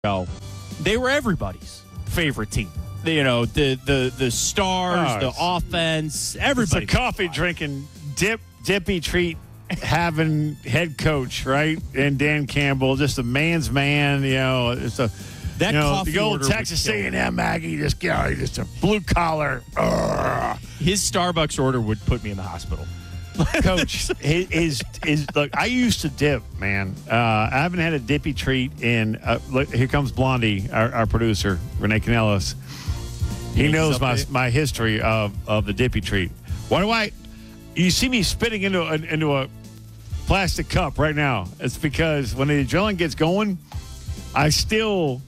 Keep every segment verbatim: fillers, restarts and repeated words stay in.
ago, they were everybody's favorite team. You know, the the the stars, oh, the offense, everybody. It's a coffee drinking, dip, dippy treat having head coach, right? And Dan Campbell, just a man's man. You know, it's a that you know, coffee the old order Texas A and M Maggie, just you know, just a blue collar. Ugh. His Starbucks order would put me in the hospital. Coach, his, his, his look. I used to dip, man. Uh, I haven't had a dippy treat in. Uh, look, here comes Blondie, our, our producer, Renee Canellis. He knows my my history of, of the dippy treat. Why do I? You see me spitting into a, into a plastic cup right now. It's because when the adrenaline gets going, I still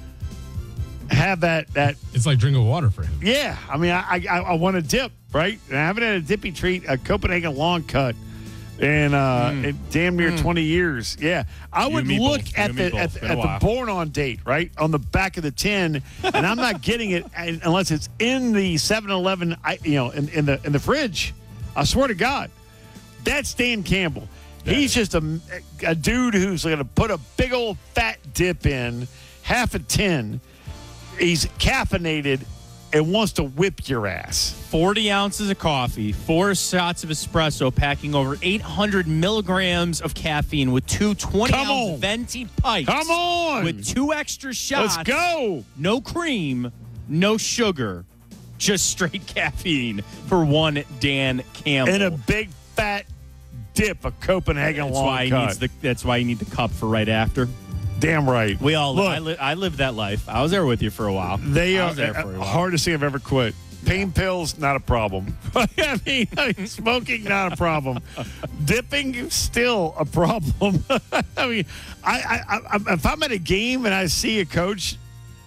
have that that. It's like drinking water for him. Yeah, I mean, I I, I want to dip, right? And I haven't had a dippy treat, a Copenhagen long cut, in, uh, mm. in damn near mm. twenty years. Yeah, I would look both. at the at, at the born on date, right, on the back of the tin, and I'm not getting it unless it's in the seven eleven, you know, in, in the in the fridge. I swear to God, that's Dan Campbell. That He's is. just a, a dude who's going to put a big old fat dip in, half a tin. He's caffeinated and wants to whip your ass. forty ounces of coffee, four shots of espresso, packing over eight hundred milligrams of caffeine with two twenty-ounce venti pipes. Come on! With two extra shots. Let's go! No cream, no sugar, just straight caffeine for one Dan Campbell. And a big fat dip of Copenhagen that's long why cut. He needs the, that's why you need the cup for right after. Damn right. We all Look, I, li- I lived that life. I was there with you for a while. They I are was there for a while. hardest thing I've ever quit. Pain yeah. pills, not a problem. I, mean, I mean, smoking, not a problem. Dipping, still a problem. I mean, I, I, I, if I'm at a game and I see a coach,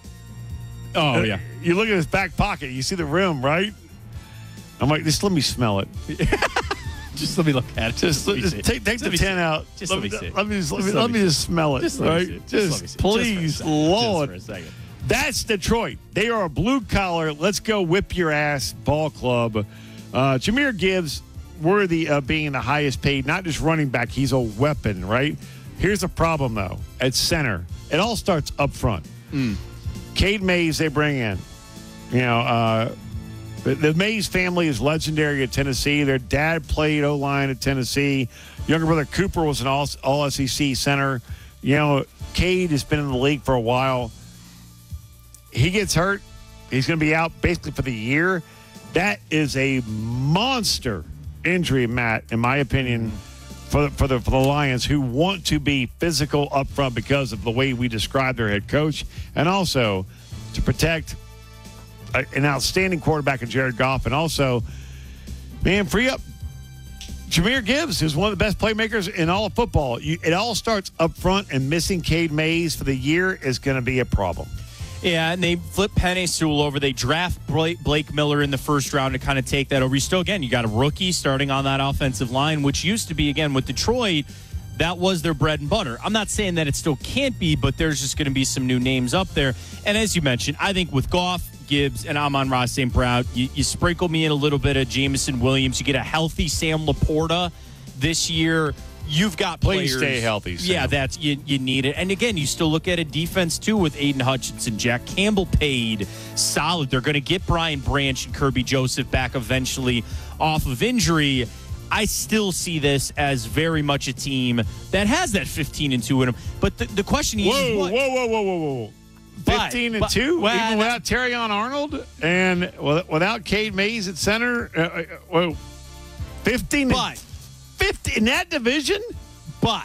oh yeah, you look at his back pocket, you see the rim, right? I'm like, just let me smell it. Just let me look at it. Just, just, just take, take the tin out. Just let, let me see. Let me just, let me, let me just smell it. Just right? Just, just, just please, just Lord. Just for a second. That's Detroit. They are a blue collar. Let's go whip your ass ball club. Uh, Jahmyr Gibbs, worthy of being the highest paid, not just running back. He's a weapon, right? Here's the problem though. At center, it all starts up front. Mm. Cade Mays, they bring in. You know. Uh, The, the Mays family is legendary at Tennessee. Their dad played O-line at Tennessee. Younger brother Cooper was an all, all S E C center. You know, Cade has been in the league for a while. He gets hurt. He's going to be out basically for the year. That is a monster injury, Matt, in my opinion, for the, for the, for the Lions, who want to be physical up front because of the way we describe their head coach, and also to protect an outstanding quarterback in Jared Goff, and also, man, free up Jahmyr Gibbs, who's one of the best playmakers in all of football. You, it all starts up front, and missing Cade Mays for the year is going to be a problem. Yeah, and they flip Penei Sewell over. They draft Blake, Blake Miller in the first round to kind of take that over. You still, again, you got a rookie starting on that offensive line, which used to be, again, with Detroit, that was their bread and butter. I'm not saying that it still can't be, but there's just going to be some new names up there. And as you mentioned, I think with Goff, Gibbs, and Amon-Ra Saint Brown, you, you sprinkle me in a little bit of Jameson Williams. You get a healthy Sam Laporta this year. You've got Please players. stay healthy, Sam. Yeah, that's you, you need it. And again, you still look at a defense too with Aiden Hutchinson, Jack Campbell paid solid. They're going to get Brian Branch and Kirby Joseph back eventually off of injury. I still see this as very much a team that has that fifteen and two in them. But the, the question is, whoa, what? whoa, whoa, whoa, whoa, whoa. fifteen and two, well, even without Terrion Arnold and without Cade Mays at center. Uh, well, fifteen, but fifty in that division. But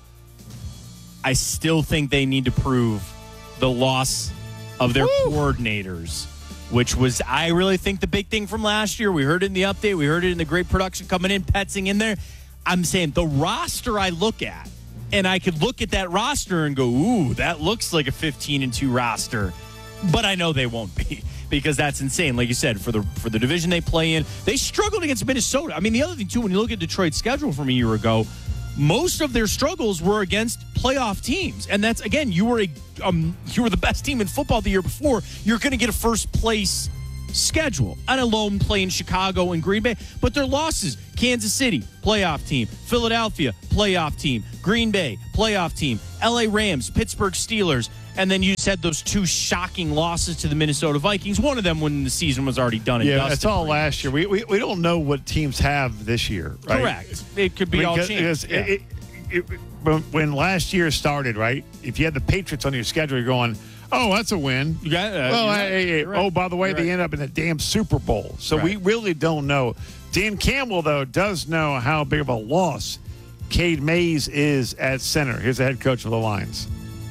I still think they need to prove the loss of their Woo. coordinators, which was, I really think, the big thing from last year. We heard it in the update. We heard it in the great production coming in, Petzing in there. I'm saying the roster I look at, and I could look at that roster and go, ooh, that looks like a fifteen and two roster. But I know they won't be, because that's insane. Like you said, for the for the division they play in, they struggled against Minnesota. I mean, the other thing, too, when you look at Detroit's schedule from a year ago, most of their struggles were against playoff teams. And that's, again, you were a um, you were the best team in football the year before. You're going to get a first-place schedule. And alone play in Chicago and Green Bay. But their losses, Kansas City, playoff team. Philadelphia, playoff team. Green Bay, playoff team. L A Rams, Pittsburgh Steelers, And then you said those two shocking losses to the Minnesota Vikings. One of them when the season was already done and Yeah, dusted. that's all last year. We, we we don't know what teams have this year, right? Correct. It could be I mean, all because- changed. because Yeah. it- it- it- when- when last year started, right? If you had the Patriots on your schedule, you're going, oh, that's a win. You got, uh, well, you're hey, right. hey, You're right. oh, by the way, You're they right. end up in the damn Super Bowl. So we Right. really don't know. Dan Campbell, though, does know how big of a loss Cade Mays is at center. Here's the head coach of the Lions.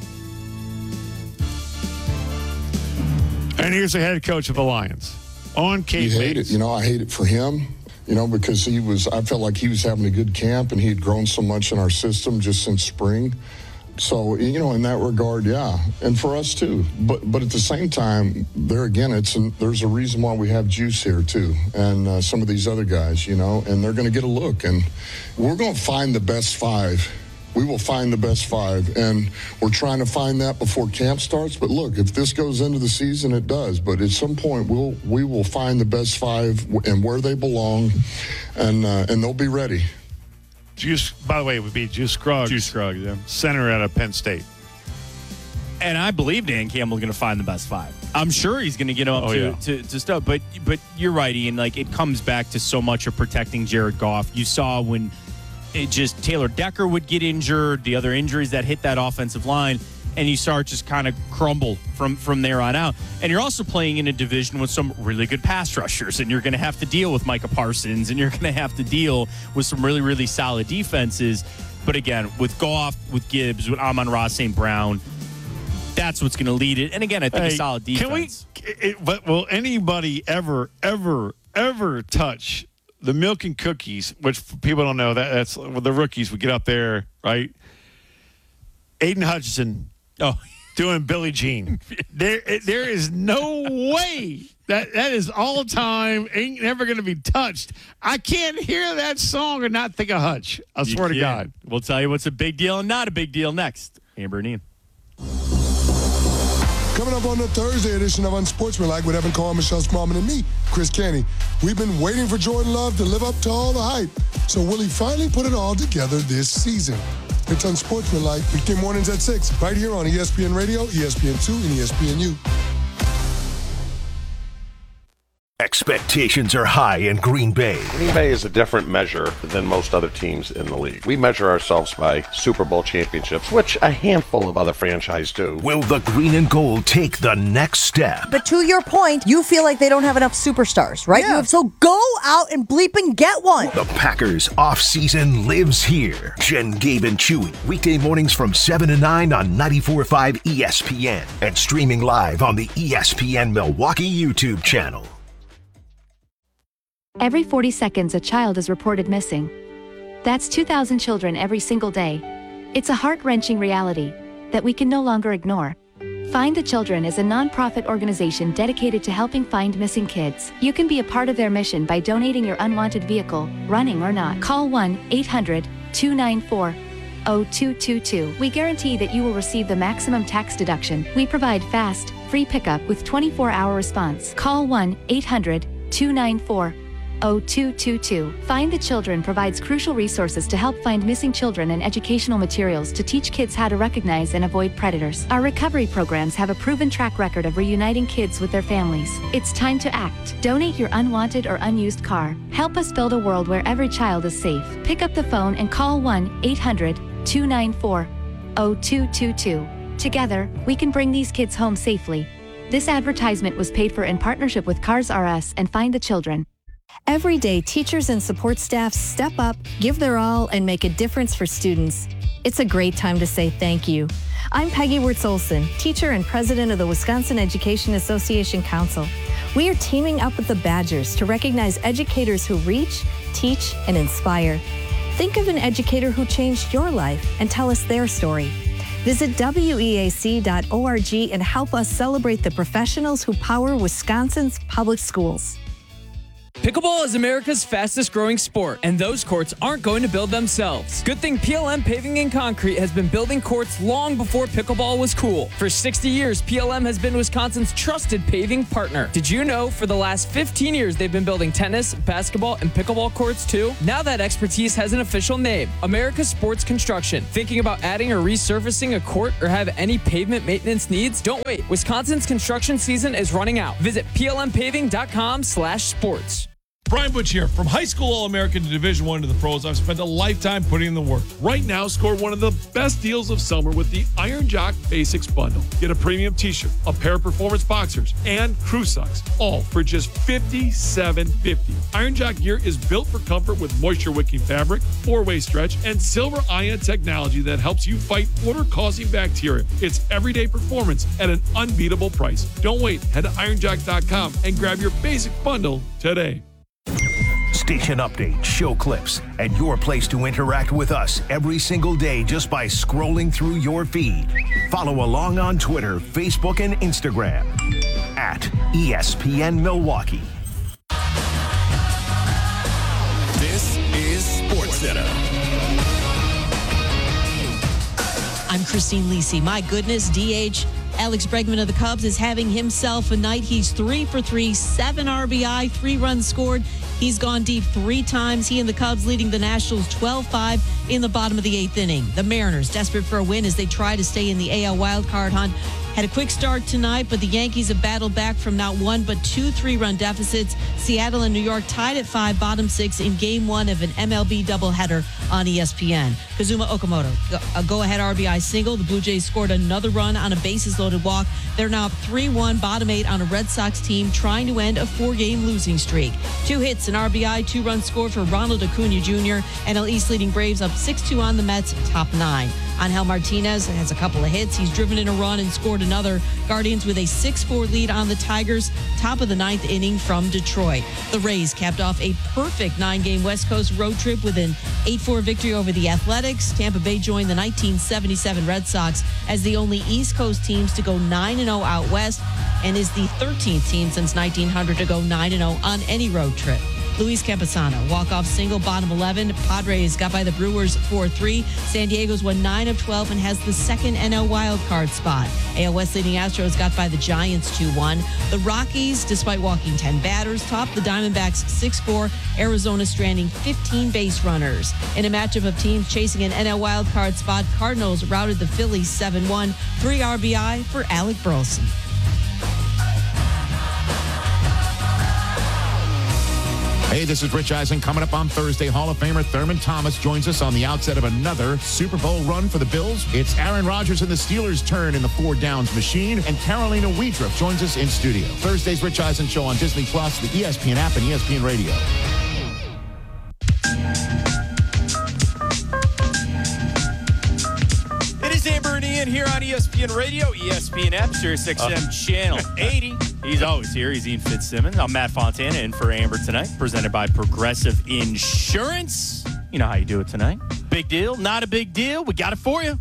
And here's the head coach of the Lions on Cade You Mays. hate it. You know, I hate it for him, you know, because he was, I felt like he was having a good camp and he had grown so much in our system just since spring. So, you know, in that regard, yeah. And for us too. But but at the same time, there again, it's an, there's a reason why we have Juice here too. And uh, some of these other guys, you know, and they're going to get a look. And we're going to find the best five. We will find the best five. And we're trying to find that before camp starts. But look, if this goes into the season, it does. But at some point, we'll, we will find the best five and where they belong. And, uh, and they'll be ready. Juice, by the way, it would be Juice Scruggs. Juice Scruggs, yeah. Center out of Penn State. And I believe Dan Campbell's going to find the best five. I'm sure he's going to get up Oh, to, yeah. to, to stuff. But but you're right, Ian. Like, it comes back to so much of protecting Jared Goff. You saw when it just Taylor Decker would get injured, the other injuries that hit that offensive line, and you saw it just kind of crumble from, from there on out. And you're also playing in a division with some really good pass rushers, and you're going to have to deal with Micah Parsons, and you're going to have to deal with some really, really solid defenses. But again, with Goff, with Gibbs, with Amon-Ra Saint Brown, that's what's going to lead it. And again, I think Hey, a solid defense. Can we? It, but will anybody ever, ever, ever touch the milk and cookies? Which people don't know that that's well, the rookies would get up there, right? Aiden Hutchinson, Oh, doing Billie Jean. There, there is no way that that is all time. Ain't never going to be touched. I can't hear that song and not think of Hutch. I you swear to can. God. We'll tell you what's a big deal and not a big deal next. Amber and Ian. Coming up on the Thursday edition of Unsportsmanlike with Evan Carr, Michelle Smallman, and me, Chris Canty. We've been waiting for Jordan Love to live up to all the hype. So will he finally put it all together this season? It's Unsportsmanlike, weekday mornings at six, right here on E S P N Radio, E S P N two, and E S P N U. Expectations are high in Green Bay. Green Bay is a different measure than most other teams in the league. We measure ourselves by Super Bowl championships, which a handful of other franchises do. Will the green and gold take the next step? But to your point, you feel like they don't have enough superstars, right? Yeah. You- So go out and bleep and get one. The Packers off-season lives here. Jen, Gabe, and Chewy. Weekday mornings from seven to nine on ninety-four point five E S P N and streaming live on the E S P N Milwaukee YouTube channel. Every forty seconds, a child is reported missing. That's two thousand children every single day. It's a heart-wrenching reality that we can no longer ignore. Find the Children is a non-profit organization dedicated to helping find missing kids. You can be a part of their mission by donating your unwanted vehicle, running or not. Call one eight hundred two nine four zero two two two. We guarantee that you will receive the maximum tax deduction. We provide fast, free pickup with twenty-four hour response. Call one eight hundred two nine four zero two two two. Find the Children provides crucial resources to help find missing children and educational materials to teach kids how to recognize and avoid predators. Our recovery programs have a proven track record of reuniting kids with their families. It's time to act. Donate your unwanted or unused car. Help us build a world where every child is safe. Pick up the phone and call one eight hundred two nine four zero two two two. Together, we can bring these kids home safely. This advertisement was paid for in partnership with Cars R Us and Find the Children. Every day, teachers and support staff step up, give their all, and make a difference for students. It's a great time to say thank you. I'm Peggy Wirtz-Olson, teacher and president of the Wisconsin Education Association Council. We are teaming up with the Badgers to recognize educators who reach, teach, and inspire. Think of an educator who changed your life and tell us their story. Visit W E A C dot org and help us celebrate the professionals who power Wisconsin's public schools. Pickleball is America's fastest growing sport, and those courts aren't going to build themselves. Good thing P L M Paving and Concrete has been building courts long before pickleball was cool. For sixty years, P L M has been Wisconsin's trusted paving partner. Did you know for the last fifteen years they've been building tennis, basketball, and pickleball courts too? Now that expertise has an official name, America's Sports Construction. Thinking about adding or resurfacing a court or have any pavement maintenance needs? Don't wait. Wisconsin's construction season is running out. Visit P L M paving dot com slash sports. Brian Butch here. From high school All-American to Division One to the pros, I've spent a lifetime putting in the work. Right now, score one of the best deals of summer with the Iron Jock Basics Bundle. Get a premium t-shirt, a pair of performance boxers, and crew socks, all for just fifty-seven fifty. Iron Jock gear is built for comfort with moisture-wicking fabric, four-way stretch, and silver ion technology that helps you fight odor-causing bacteria. It's everyday performance at an unbeatable price. Don't wait. Head to iron jock dot com and grab your basic bundle today. Station updates, show clips, and your place to interact with us every single day just by scrolling through your feed. Follow along on Twitter, Facebook, and Instagram at E S P N Milwaukee. This is SportsCenter. I'm Christine Lisi. My goodness, D H Alex Bregman of the Cubs is having himself a night. He's three for three, seven R B I, three runs scored. He's gone deep three times. He and the Cubs leading the Nationals twelve five in the bottom of the eighth inning. The Mariners desperate for a win as they try to stay in the A L wildcard hunt. Had a quick start tonight, but the Yankees have battled back from not one but two three-run deficits. Seattle and New York tied at five, bottom six in game one of an M L B doubleheader on E S P N. Kazuma Okamoto, a go-ahead R B I single. The Blue Jays scored another run on a bases-loaded walk. They're now up three one, bottom eight on a Red Sox team trying to end a four-game losing streak. Two hits, an R B I, two runs scored for Ronald Acuna Junior N L East leading Braves up six two on the Mets, top nine. Angel Martinez has a couple of hits. He's driven in a run and scored another. Guardians with a six four lead on the Tigers, top of the ninth inning from Detroit. The Rays capped off a perfect nine-game West Coast road trip with an eight four victory over the Athletics. Tampa Bay joined the nineteen seventy-seven Red Sox as the only East Coast teams to go nine and oh out west and is the thirteenth team since nineteen hundred to go nine and oh on any road trip. Luis Campusano, walk-off single, bottom eleven. Padres got by the Brewers four three. San Diego's won nine of twelve and has the second N L wildcard spot. A L West leading Astros got by the Giants two one. The Rockies, despite walking ten batters, topped the Diamondbacks six four. Arizona stranding fifteen base runners. In a matchup of teams chasing an N L wildcard spot, Cardinals routed the Phillies seven one. Three R B I for Alec Burleson. Hey, this is Rich Eisen. Coming up on Thursday, Hall of Famer Thurman Thomas joins us on the outset of another Super Bowl run for the Bills. It's Aaron Rodgers and the Steelers' turn in the four downs machine, and Carolina Wiedrup joins us in studio. Thursday's Rich Eisen Show on Disney Plus, the E S P N app, and E S P N Radio. It is Amber and Ian here on E S P N Radio, E S P N app, Sirius X M uh. Channel eighty. He's always here. He's Ian Fitzsimmons. I'm Matt Fontana in for Amber tonight, presented by Progressive Insurance. You know how you do it tonight. Big deal, not a big deal. We got it for you.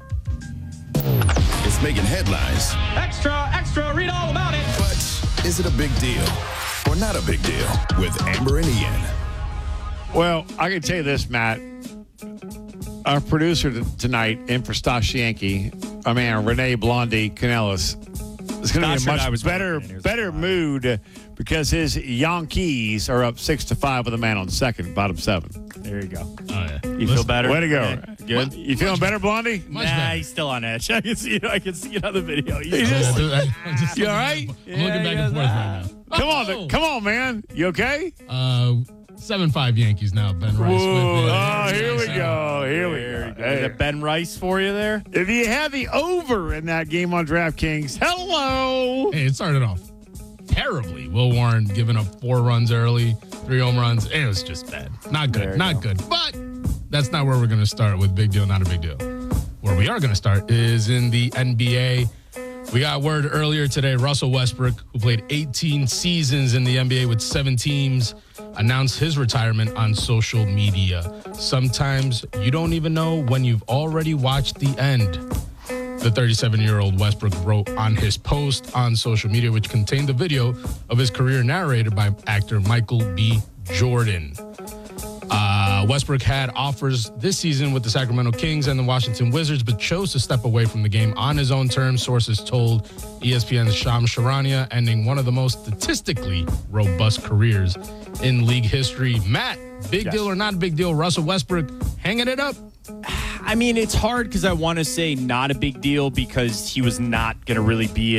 It's making headlines. Extra, extra, read all about it. But is it a big deal or not a big deal with Amber and Ian? Well, I can tell you this, Matt. Our producer t- tonight, in for Stash Yankee, our man, Renee Blondie Canellis, is going to be in a much better better mood because his Yankees are up six to five with a man on second, bottom seven. There you go. Oh, yeah. You Listen, feel better? Way to go. Yeah. Good. Much, you feeling better, Blondie? Nah, better. He's still on edge. I can see it. I can see it on the video. He's he's just, just, just, you all right? I'm yeah, looking back and forth right now. Come on, oh. come on, man. You okay? Uh, seven five Yankees now. Ben Rice. Whoa. With oh, here we go. Here we go. Hey. Is it Ben Rice for you there? If you had the over in that game on DraftKings, hello. Hey, it started off terribly. Will Warren giving up four runs early, three home runs. It was just bad. Not good. Not go. good. But that's not where we're going to start with big deal, not a big deal. Where we are going to start is in the N B A. We got word earlier today, Russell Westbrook, who played eighteen seasons in the N B A with seven teams, announced his retirement on social media. Sometimes you don't even know when you've already watched the end. the thirty-seven-year-old Westbrook wrote on his post on social media, which contained the video of his career narrated by actor Michael B. Jordan. Uh, Westbrook had offers this season with the Sacramento Kings and the Washington Wizards, but chose to step away from the game on his own terms, sources told E S P N's Shams Charania, ending one of the most statistically robust careers in league history. Matt, big Yes. deal or not a big deal? Russell Westbrook hanging it up? I mean, it's hard because I want to say not a big deal because he was not going to really be